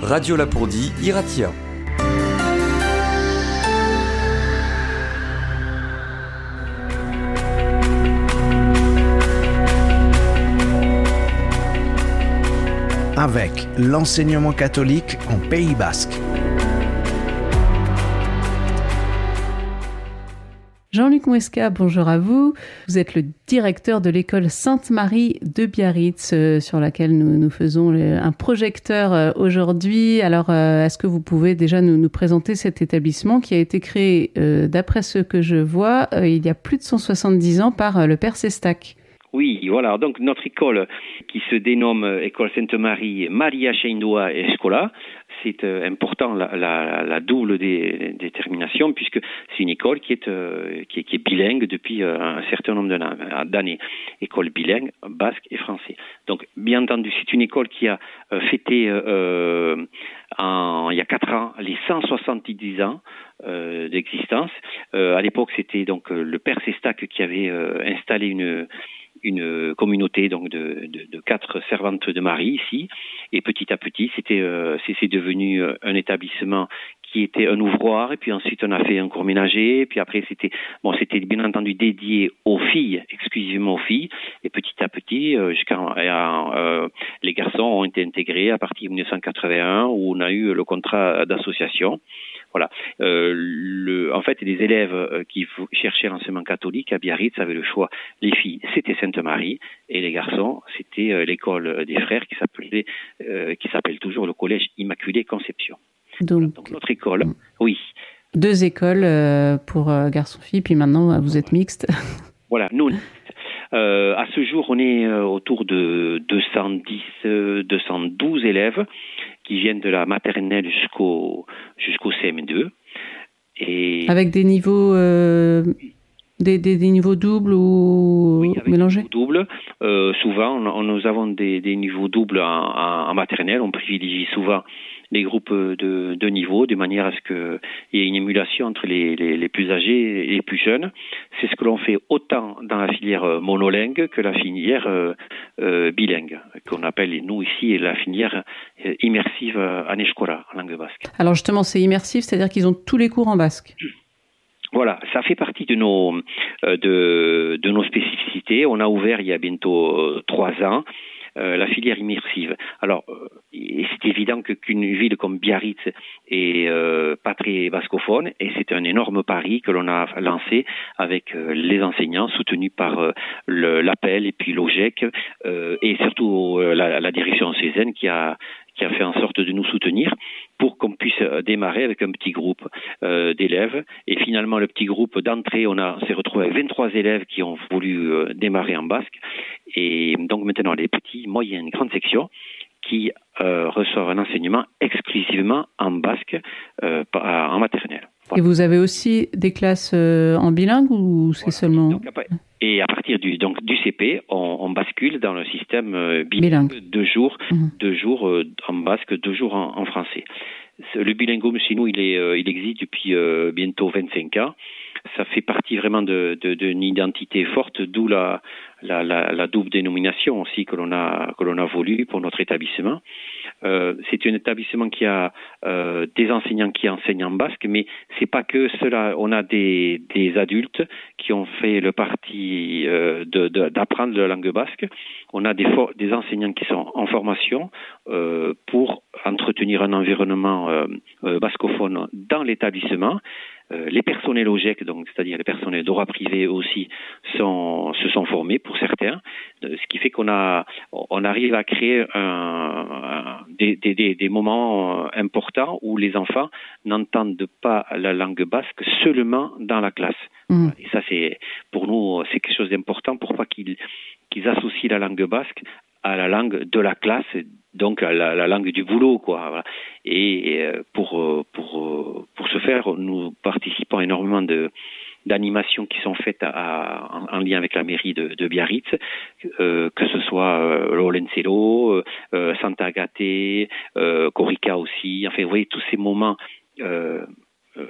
Radio Lapourdie, Iratia. Avec l'enseignement catholique en Pays Basque. Jean-Luc Muesca, bonjour à vous. Vous êtes le directeur de l'école Sainte-Marie de Biarritz, sur laquelle nous faisons un projecteur aujourd'hui. Alors, est-ce que vous pouvez déjà nous présenter cet établissement qui a été créé, d'après ce que je vois, il y a plus de 170 ans par le père Sestac? Oui, voilà. Donc, notre école, qui se dénomme École Sainte-Marie Maria Sceindua Escola, c'est important la double détermination, puisque c'est une école qui est bilingue depuis un certain nombre d'années. École bilingue, basque et français. Donc, bien entendu, c'est une école qui a fêté il y a 4 ans les 170 ans d'existence. À l'époque, c'était donc le père Sestac qui avait installé une communauté donc de 4 servantes de Marie ici, et petit à petit c'est devenu un établissement qui était un ouvroir, et puis ensuite on a fait un cours ménager, puis après c'était bien entendu dédié aux filles, exclusivement aux filles, et petit à petit les garçons ont été intégrés à partir de 1981 où on a eu le contrat d'association. Voilà. En fait, les élèves qui cherchaient l'enseignement catholique à Biarritz avaient le choix. Les filles, c'était Sainte-Marie, et les garçons, c'était l'école des frères qui s'appelle toujours le collège Immaculée Conception. Donc notre école, oui. 2 écoles pour garçons-filles, puis maintenant vous êtes mixte. Voilà, nous. À ce jour, on est autour de 212 élèves qui viennent de la maternelle jusqu'au CM2. Et avec des niveaux des niveaux doubles ou mélangés? Des niveaux doubles. Souvent, nous avons des niveaux doubles en maternelle. On privilégie souvent les groupes de niveaux, de manière à ce qu'il y ait une émulation entre les plus âgés et les plus jeunes. C'est ce que l'on fait autant dans la filière monolingue que la filière bilingue, qu'on appelle, nous ici, la filière immersive en escola, en langue basque. Alors justement, c'est immersif, c'est-à-dire qu'ils ont tous les cours en basque. Voilà, ça fait partie de nos spécificités. On a ouvert il y a bientôt 3 ans la filière immersive. Alors, c'est évident qu'une ville comme Biarritz est pas très bascophone, et c'est un énorme pari que l'on a lancé avec les enseignants, soutenus par l'APEL et puis l'OGEC, et surtout la direction césaine qui a fait en sorte de nous soutenir pour qu'on puisse démarrer avec un petit groupe d'élèves. Et finalement, le petit groupe d'entrée, on s'est retrouvé avec 23 élèves qui ont voulu démarrer en basque. Et donc maintenant, les petits, moyennes, grandes sections qui reçoivent un enseignement exclusivement en basque en maternelle. Voilà. Et vous avez aussi des classes en bilingue ou c'est seulement... Et à partir du CP, on bascule dans le système bilingue. 2 jours en basque, 2 jours en français. Le bilinguisme chez nous, il existe depuis bientôt 25 ans. Ça fait partie vraiment d'une identité forte, d'où la double dénomination aussi que l'on a voulu pour notre établissement. C'est un établissement qui a des enseignants qui enseignent en basque, mais c'est pas que cela. On a des adultes qui ont fait le parti d'apprendre la langue basque. On a des enseignants qui sont en formation pour entretenir un environnement bascophone dans l'établissement. Les personnels OGEC, donc c'est-à-dire les personnels droit privé aussi, se sont formés pour certains, ce qui fait qu'on arrive à créer des moments importants où les enfants n'entendent pas la langue basque seulement dans la classe. Et ça, pour nous, c'est quelque chose d'important pour pas qu'ils associent la langue basque à la langue de la classe, donc à la langue du boulot, quoi. Voilà. Et pour ce faire, nous participons énormément d'animations qui sont faites en lien avec la mairie de Biarritz, que ce soit l'Olencello, Santa Agate, Corica aussi. Enfin, vous voyez tous ces moments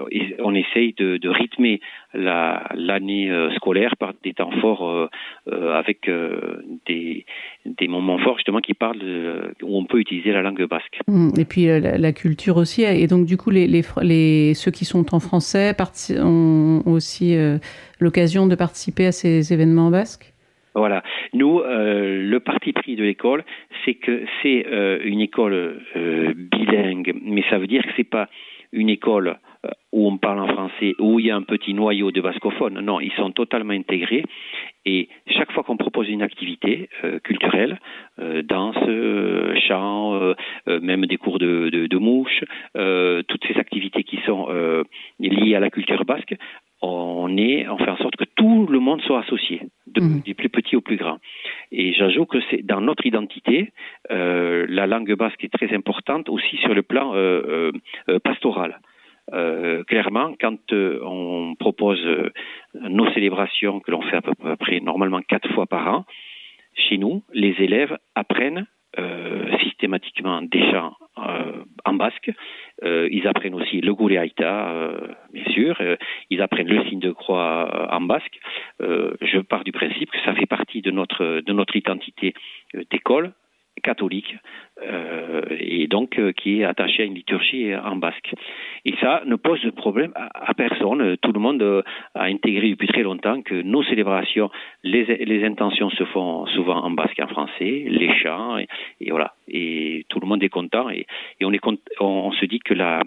on essaye de rythmer l'année scolaire par des temps forts avec des moments forts justement qui parlent où on peut utiliser la langue basque. Et puis la culture aussi. Et donc du coup, ceux qui sont en français ont aussi l'occasion de participer à ces événements basques. Voilà. Nous, le parti pris de l'école, c'est que c'est une école bilingue, mais ça veut dire que c'est pas une école où on parle en français, où il y a un petit noyau de bascophones. Non, ils sont totalement intégrés. Et chaque fois qu'on propose une activité culturelle, danse, chant, même des cours de mouches, toutes ces activités qui sont liées à la culture basque, on fait en sorte que tout le monde soit associé, du plus petit au plus grand. Et j'ajoute que c'est dans notre identité, la langue basque est très importante aussi sur le plan pastoral. Clairement, quand on propose nos célébrations que l'on fait à peu près normalement 4 fois par an, chez nous, les élèves apprennent systématiquement des chants en basque. Ils apprennent aussi le Guleaita, bien sûr. Ils apprennent le signe de croix en basque. Je pars du principe que ça fait partie de notre identité d'école catholique et donc qui est attaché à une liturgie en basque. Et ça ne pose de problème à personne. Tout le monde a intégré depuis très longtemps que nos célébrations, les intentions se font souvent en basque et en français, les chants, et voilà. Et tout le monde est content et on se dit que la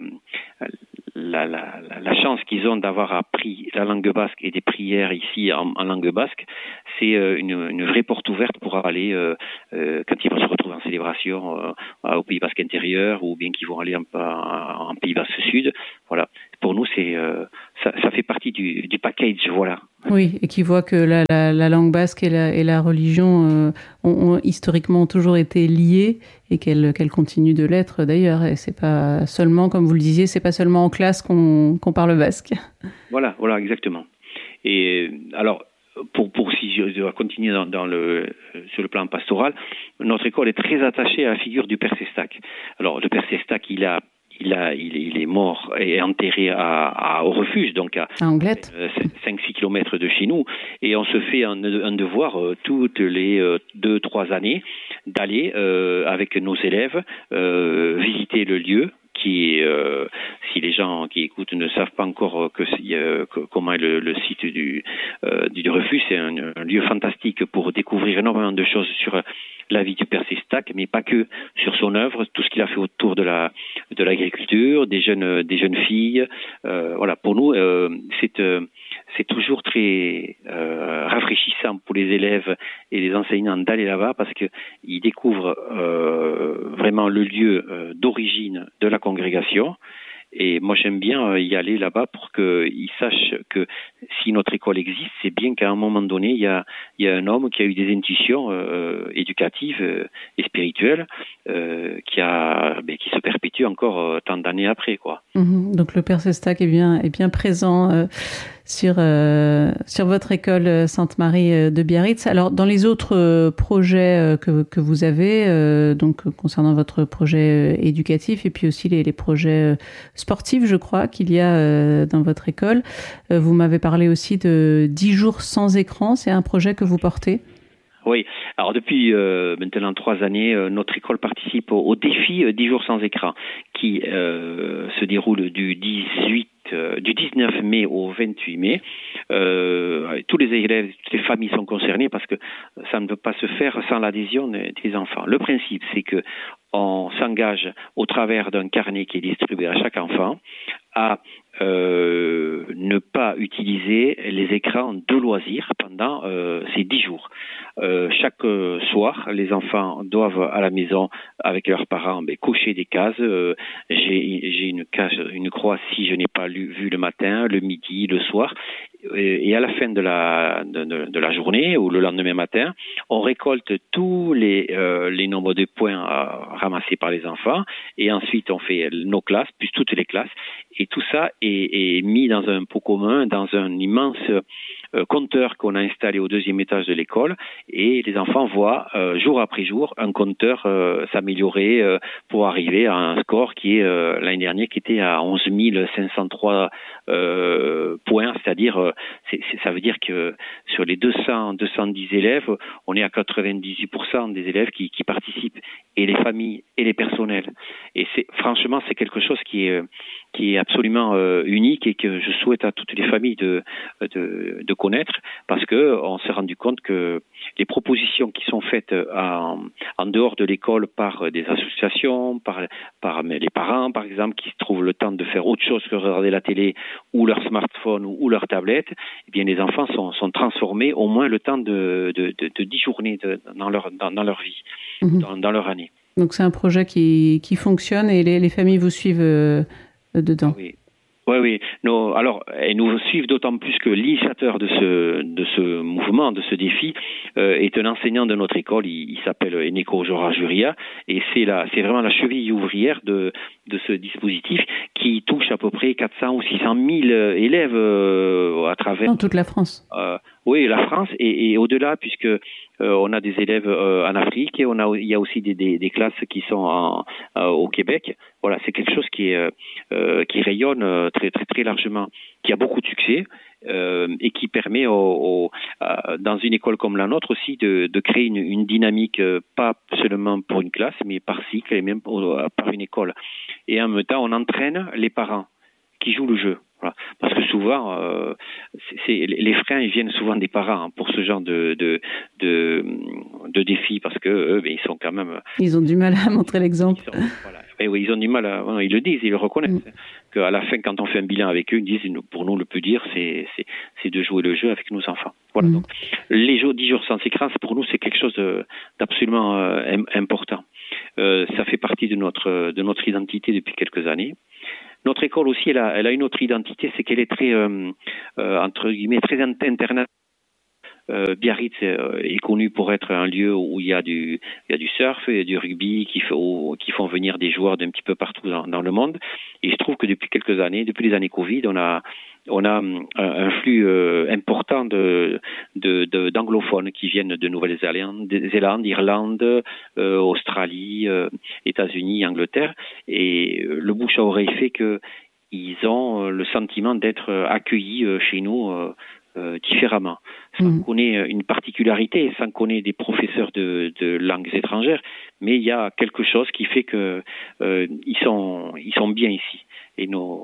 chance qu'ils ont d'avoir appris la langue basque et des prières ici en langue basque, c'est une vraie porte ouverte pour aller, quand ils vont se retrouver en célébration au Pays basque intérieur ou bien qu'ils vont aller en Pays basque sud. Voilà. Pour nous, ça fait partie du package, voilà. Oui, et qui voit que la langue basque et la religion ont historiquement toujours été liées et qu'elles continuent de l'être d'ailleurs. Et c'est pas seulement, comme vous le disiez, c'est pas seulement en classe qu'on parle basque. Voilà, exactement. Et alors, pour si je dois continuer sur le plan pastoral, notre école est très attachée à la figure du Père Sestac. Alors, le Père Sestac, il est mort et enterré au refuge, donc à Anglette. 5-6 kilomètres de chez nous. Et on se fait un devoir toutes les 2-3 années d'aller avec nos élèves visiter le lieu qui est, si les gens qui écoutent ne savent pas encore comment est le site du refuge, c'est un lieu fantastique pour découvrir énormément de choses sur la vie du Père Sestac, mais pas que, sur son œuvre, tout ce qu'il a fait autour de l'agriculture, des jeunes filles. Voilà, pour nous, c'est toujours très rafraîchissant pour les élèves et les enseignants d'aller là-bas parce que ils découvrent vraiment le lieu d'origine de la congrégation. Et moi, j'aime bien y aller là-bas pour qu'ils sachent que si notre école existe, c'est bien qu'à un moment donné, il y a un homme qui a eu des intuitions éducatives et spirituelles qui se perpétuent encore tant d'années après, quoi. Donc le Père Sestac est bien présent sur votre école Sainte-Marie de Biarritz. Alors dans les autres projets que vous avez, donc concernant votre projet éducatif et puis aussi les projets sportifs, je crois qu'il y a dans votre école, vous m'avez parlé aussi de 10 jours sans écran. C'est un projet que vous portez? Oui, alors depuis maintenant 3 années, notre école participe au défi 10 jours sans écran qui se déroule du 19 mai au 28 mai. Tous les élèves, toutes les familles sont concernées parce que ça ne peut pas se faire sans l'adhésion des enfants. Le principe, c'est que on s'engage au travers d'un carnet qui est distribué à chaque enfant à ne pas utiliser les écrans de loisirs pendant ces 10 jours. Chaque soir, les enfants doivent à la maison avec leurs parents cocher des cases. J'ai une croix si je n'ai pas vu le matin, le midi, le soir. Et à la fin de la journée ou le lendemain matin, on récolte tous les nombres de points ramassés par les enfants et ensuite on fait nos classes, plus toutes les classes, et tout ça est mis dans un pot commun, dans un immense compteur qu'on a installé au 2e étage de l'école, et les enfants voient jour après jour un compteur s'améliorer pour arriver à un score qui est l'année dernière qui était à 11 503 points, c'est-à-dire ça veut dire que sur les 210 élèves, on est à 98% des élèves qui participent, et les familles et les personnels. Et franchement, c'est quelque chose qui est absolument unique et que je souhaite à toutes les familles de connaître, parce que on s'est rendu compte que les propositions qui sont faites en dehors de l'école par des associations, par les parents par exemple, qui trouvent le temps de faire autre chose que regarder la télé ou leur smartphone ou leur tablette, eh bien les enfants sont transformés au moins le temps de 10 journées dans leur vie, dans leur année. Donc c'est un projet qui fonctionne et les familles vous suivent dedans. Oui. Oui. Alors, et nous suivent d'autant plus que l'initiateur de ce mouvement, de ce défi, est un enseignant de notre école. Il s'appelle Eneko Jora Juria, et c'est vraiment la cheville ouvrière de ce dispositif qui touche à peu près 400 ou 600 000 élèves à travers... Dans toute la France. Oui, la France et au-delà, puisque on a des élèves en Afrique et il y a aussi des classes qui sont au Québec. Voilà, c'est quelque chose qui rayonne très très très largement, qui a beaucoup de succès et qui permet dans une école comme la nôtre aussi de créer une dynamique, pas seulement pour une classe, mais par cycle et même par une école. Et en même temps, on entraîne les parents qui jouent le jeu. Voilà. Parce que souvent, les freins ils viennent souvent des parents pour ce genre de défis, parce que eux, ils sont quand même... Ils ont du mal à montrer l'exemple. Ils ont du mal ils le disent, ils le reconnaissent. Qu'à la fin, quand on fait un bilan avec eux, ils disent, pour nous, le plus dur, c'est de jouer le jeu avec nos enfants. Voilà. Donc, les 10 jours sans écran, pour nous, c'est quelque chose d'absolument important. Ça fait partie de notre identité depuis quelques années. Notre école aussi, elle a une autre identité, c'est qu'elle est très, entre guillemets, très internationale. Biarritz est connu pour être un lieu où il y a du surf et du rugby qui font venir des joueurs d'un petit peu partout dans le monde. Et je trouve que depuis quelques années, depuis les années Covid, on a un flux important d'anglophones qui viennent de Nouvelle-Zélande, Irlande, Australie, États-Unis, Angleterre, et le bouche à oreille fait que ils ont le sentiment d'être accueillis chez nous différemment, sans qu'on ait une particularité, sans qu'on ait des professeurs de langues étrangères, mais il y a quelque chose qui fait que ils sont bien ici. Et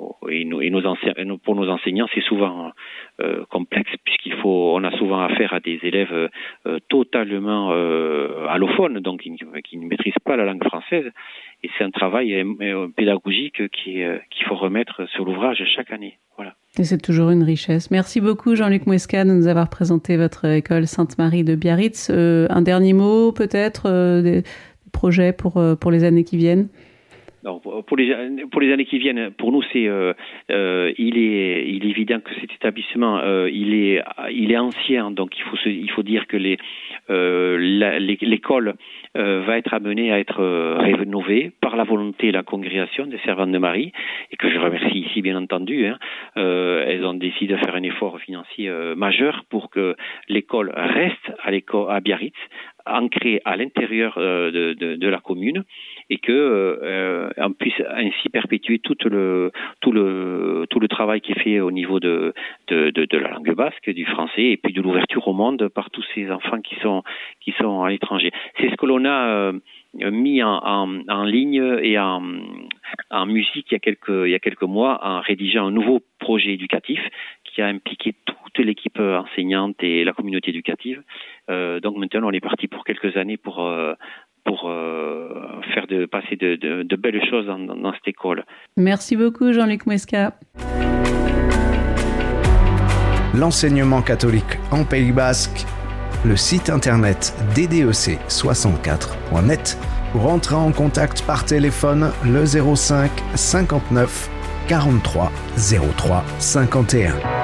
pour nos enseignants, c'est souvent complexe, on a souvent affaire à des élèves totalement allophones, donc qui ne maîtrisent pas la langue française. Et c'est un travail pédagogique qu'il faut remettre sur l'ouvrage chaque année. Voilà. Et c'est toujours une richesse. Merci beaucoup Jean-Luc Mouesca de nous avoir présenté votre école Sainte-Marie de Biarritz. Un dernier mot peut-être, des projets pour les années qui viennent? Non, pour les années qui viennent, pour nous, il est évident que cet établissement, il est ancien, donc il faut dire que l'école va être amenée à être rénovée par la volonté et la congrégation des Servantes de Marie, et que je remercie ici bien entendu. Elles ont décidé de faire un effort financier majeur pour que l'école reste à Biarritz, ancrée à l'intérieur de la commune, et que on puisse ainsi perpétuer tout le travail qui est fait au niveau de la langue basque, du français, et puis de l'ouverture au monde par tous ces enfants qui sont à l'étranger. C'est ce que l'on a mis en ligne et en musique il y a quelques mois, en rédigeant un nouveau projet éducatif qui a impliqué toute l'équipe enseignante et la communauté éducative. Donc maintenant, on est parti pour quelques années pour faire passer de belles choses dans cette école. Merci beaucoup Jean-Luc Mouesca. L'enseignement catholique en Pays Basque, le site internet ddec64.net, pour entrer en contact par téléphone le 05 59 43 03 51.